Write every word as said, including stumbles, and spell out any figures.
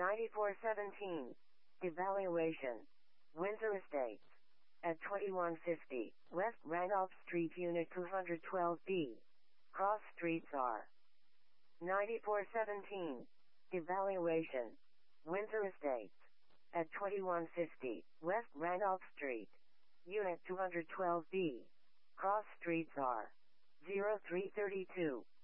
ninety-four seventeen. Evaluation. Windsor Estates. At twenty-one fifty, West Randolph Street, Unit two twelve B. Cross streets are. ninety-four seventeen. Evaluation. Windsor Estates. At twenty-one fifty, West Randolph Street. Unit two twelve B. Cross streets are. zero three thirty-two.